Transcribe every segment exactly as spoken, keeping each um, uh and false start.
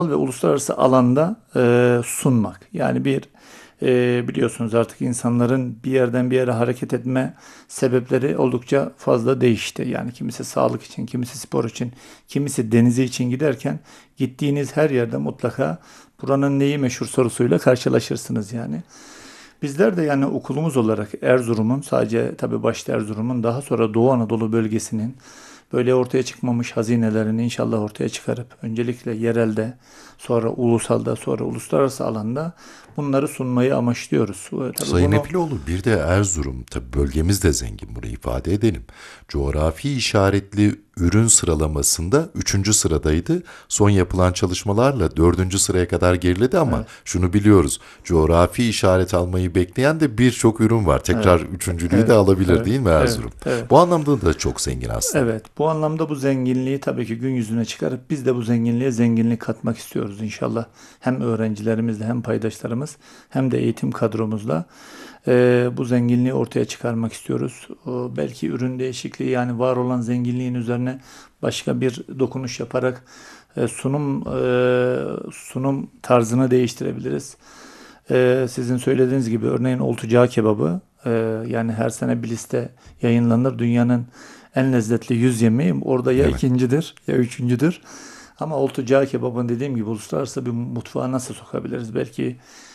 ve uluslararası alanda e, sunmak. Yani bir e, biliyorsunuz artık insanların bir yerden bir yere hareket etme sebepleri oldukça fazla değişti. Yani kimisi sağlık için, kimisi spor için, kimisi denizi için giderken gittiğiniz her yerde mutlaka buranın neyi meşhur sorusuyla karşılaşırsınız yani. Bizler de yani okulumuz olarak Erzurum'un sadece tabii başta Erzurum'un daha sonra Doğu Anadolu bölgesinin böyle ortaya çıkmamış hazinelerini inşallah ortaya çıkarıp öncelikle yerelde sonra ulusalda sonra uluslararası alanda bunları sunmayı amaçlıyoruz. Ee, Tabii Sayın bunu Epiloğlu, bir de Erzurum, tabi bölgemiz de zengin, burayı ifade edelim. Coğrafi işaretli ürün sıralamasında üçüncü sıradaydı. Son yapılan çalışmalarla dördüncü sıraya kadar geriledi ama evet, şunu biliyoruz. Coğrafi işaret almayı bekleyen de birçok ürün var. evet, Tekrar üçüncülüğü de evet, alabilir evet, değil mi evet, Erzurum? evet. Bu anlamda da çok zengin aslında. Evet, bu anlamda bu zenginliği tabii ki gün yüzüne çıkarıp biz de bu zenginliğe zenginlik katmak istiyoruz inşallah. Hem öğrencilerimizle hem paydaşlarımız hem de eğitim kadromuzla e, bu zenginliği ortaya çıkarmak istiyoruz. O, belki ürün değişikliği yani var olan zenginliğin üzerine başka bir dokunuş yaparak e, sunum e, sunum tarzını değiştirebiliriz. E, sizin söylediğiniz gibi örneğin oltu kebabı e, yani her sene bir liste yayınlanır. Dünyanın en lezzetli yüz yemeği orada ya Evet. ikincidir ya üçüncüdür. Ama oltu kebabın dediğim gibi uluslararası bir mutfağa nasıl sokabiliriz? Belki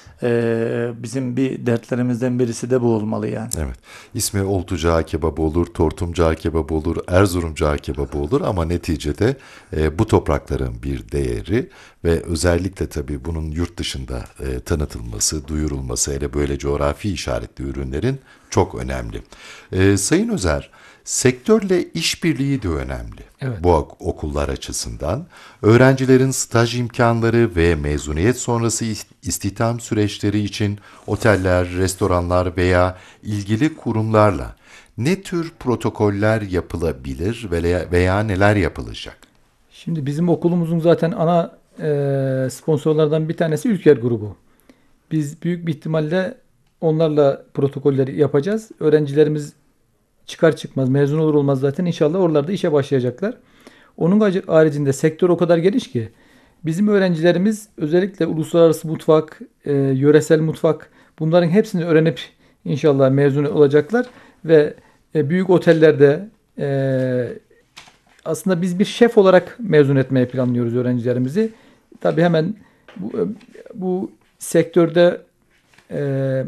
e, bizim bir dertlerimizden birisi de bu olmalı yani. Evet. İsmi Oltucağı kebabı olur, Tortumcağı kebabı olur, Erzurumcağı kebabı olur ama neticede e, bu toprakların bir değeri ve özellikle tabii bunun yurt dışında e, tanıtılması, duyurulması, hele böyle coğrafi işaretli ürünlerin çok önemli. E, Sayın Özer, sektörle işbirliği de önemli. Evet. Bu ok- okullar açısından öğrencilerin staj imkanları ve mezuniyet sonrası is- istihdam süreçleri için oteller, restoranlar veya ilgili kurumlarla ne tür protokoller yapılabilir veya, veya neler yapılacak? Şimdi bizim okulumuzun zaten ana e, sponsorlardan bir tanesi Ülker Grubu. Biz büyük bir ihtimalle onlarla protokolleri yapacağız. Öğrencilerimiz çıkar çıkmaz mezun olur olmaz zaten inşallah oralarda işe başlayacaklar. Onun haricinde sektör o kadar geniş ki bizim öğrencilerimiz özellikle uluslararası mutfak, e, yöresel mutfak bunların hepsini öğrenip inşallah mezun olacaklar ve e, büyük otellerde e, aslında biz bir şef olarak mezun etmeyi planlıyoruz öğrencilerimizi. Tabii hemen bu, bu sektörde e,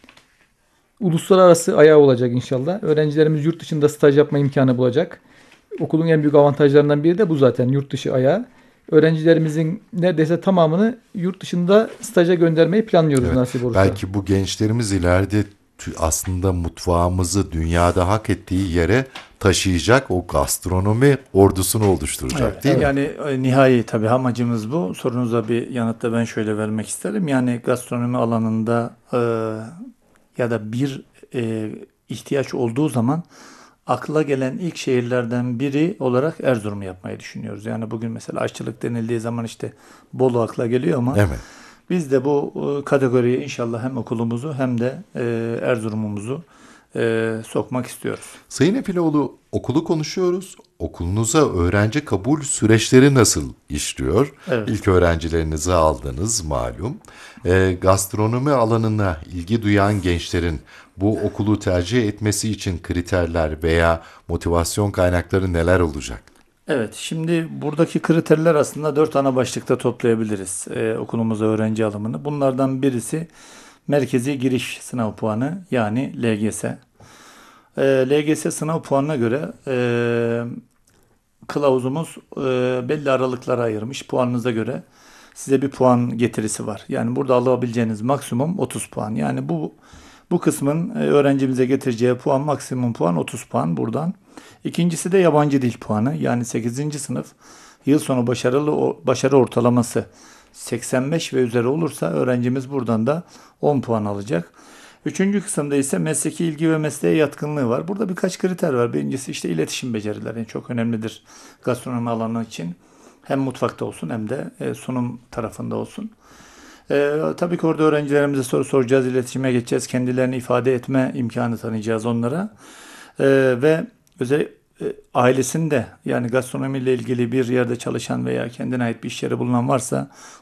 uluslararası ayağı olacak inşallah. Öğrencilerimiz yurt dışında staj yapma imkanı bulacak. Okulun en büyük avantajlarından biri de bu zaten yurt dışı ayağı. Öğrencilerimizin neredeyse tamamını yurt dışında staja göndermeyi planlıyoruz Evet, nasip olursa. belki bu gençlerimiz ileride tü- aslında mutfağımızı dünyada hak ettiği yere taşıyacak, o gastronomi ordusunu Evet, oluşturacak değil mi? yani e, nihai tabii amacımız bu. Sorunuza bir yanıt da ben şöyle vermek isterim. Yani gastronomi alanında e, ya da bir e, ihtiyaç olduğu zaman akla gelen ilk şehirlerden biri olarak Erzurum'u yapmayı düşünüyoruz. Yani bugün mesela aşçılık denildiği zaman işte Bolu akla geliyor ama Evet. biz de bu e, kategoriye inşallah hem okulumuzu hem de e, Erzurum'umuzu e, sokmak istiyoruz. Sayın Epiloğlu, okulu konuşuyoruz. Okulunuza öğrenci kabul süreçleri nasıl işliyor? Evet. İlk öğrencilerinizi aldınız malum. Ee, gastronomi alanına ilgi duyan gençlerin bu okulu tercih etmesi için kriterler veya motivasyon kaynakları neler olacak? Evet, şimdi buradaki kriterler aslında dört ana başlıkta toplayabiliriz e, okulumuza öğrenci alımını. Bunlardan birisi merkezi giriş sınav puanı yani L G S. E, L G S sınav puanına göre e, kılavuzumuz e, belli aralıklara ayırmış. Puanınıza göre size bir puan getirisi var. Yani burada alabileceğiniz maksimum otuz puan. Yani bu bu kısmın e, öğrencimize getireceği puan maksimum puan otuz puan buradan. İkincisi de yabancı dil puanı. Yani sekizinci sınıf yıl sonu başarılı o- başarı ortalaması seksen beş ve üzeri olursa öğrencimiz buradan da on puan alacak. Üçüncü kısımda ise mesleki ilgi ve mesleğe yatkınlığı var. Burada birkaç kriter var. Birincisi işte iletişim becerileri yani çok önemlidir gastronomi alanı için. Hem mutfakta olsun hem de e, sunum tarafında olsun. E, tabii ki orada öğrencilerimize soru soracağız, iletişime geçeceğiz. Kendilerini ifade etme imkanı tanıyacağız onlara. E, ve özel e, ailesinde yani gastronomiyle ilgili bir yerde çalışan veya kendine ait bir iş yeri bulunan varsa